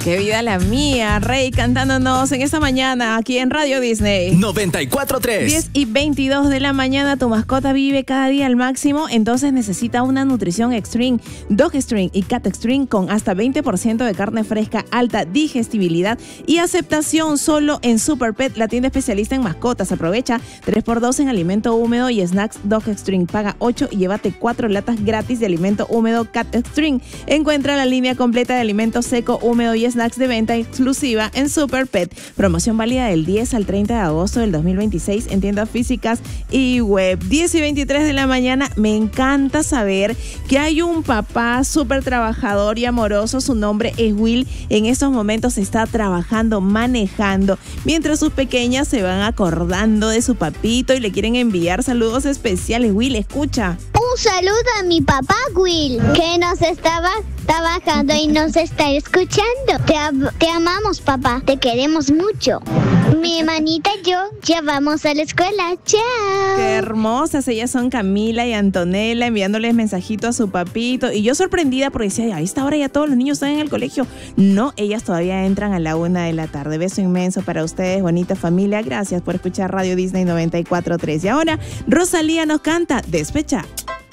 Qué vida la mía, Rey cantándonos en esta mañana aquí en Radio Disney 94.3. 10:22 de la mañana. Tu mascota vive cada día al máximo, entonces necesita una nutrición Extreme, Dog Extreme y Cat Extreme con hasta 20% de carne fresca, alta digestibilidad y aceptación solo en Super Pet, la tienda especialista en mascotas. Aprovecha 3x2 en alimento húmedo y snacks Dog Extreme. Paga 8 y llévate 4 latas gratis de alimento húmedo Cat Extreme. Encuentra la línea completa de alimento seco, húmedo y snacks de venta exclusiva en Super Pet. Promoción válida del 10 al 30 de agosto del 2026 en tiendas físicas y web. 10:23 de la mañana. Me encanta saber que hay un papá súper trabajador y amoroso. Su nombre es Will. En estos momentos está trabajando, manejando, mientras sus pequeñas se van acordando de su papito y le quieren enviar saludos especiales. Will, escucha. Un saludo a mi papá Will, que nos estaba trabajando y nos está escuchando. Te amamos, papá. Te queremos mucho. Mi hermanita y yo ya vamos a la escuela. ¡Chao! Qué hermosas. Ellas son Camila y Antonella enviándoles mensajitos a su papito. Y yo sorprendida porque decía, a esta hora ya todos los niños están en el colegio. No, ellas todavía entran a la 1 de la tarde. Beso inmenso para ustedes, bonita familia. Gracias por escuchar Radio Disney 94.3. Y ahora Rosalía nos canta Despecha.